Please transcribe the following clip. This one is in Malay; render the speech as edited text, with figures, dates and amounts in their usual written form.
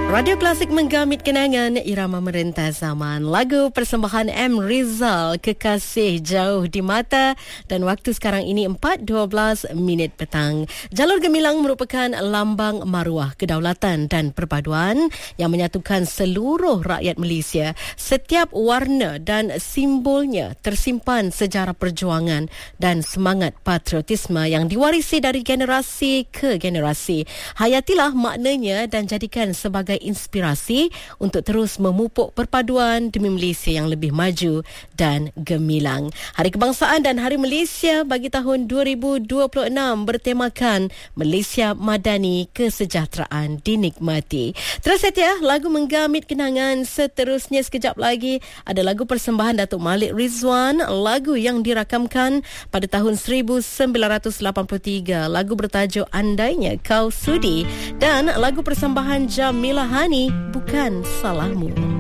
Radio Klasik menggamit kenangan irama merentas zaman. Lagu persembahan M. Rizal, Kekasih Jauh di Mata, dan waktu sekarang ini 4.12 petang. Jalur Gemilang merupakan lambang maruah kedaulatan dan perpaduan yang menyatukan seluruh rakyat Malaysia. Setiap warna dan simbolnya tersimpan sejarah perjuangan dan semangat patriotisme yang diwarisi dari generasi ke generasi. Hayatilah maknanya dan jadikan sebagai inspirasi untuk terus memupuk perpaduan demi Malaysia yang lebih maju dan gemilang. Hari Kebangsaan dan Hari Malaysia bagi tahun 2026 bertemakan Malaysia Madani, kesejahteraan dinikmati. Terus setia lagu menggamit kenangan. Seterusnya sekejap lagi ada lagu persembahan Datuk Malik Rizwan, lagu yang dirakamkan pada tahun 1983. Lagu bertajuk Andainya Kau Sudi, dan lagu persembahan Jamilah Hani, Bukan Salahmu.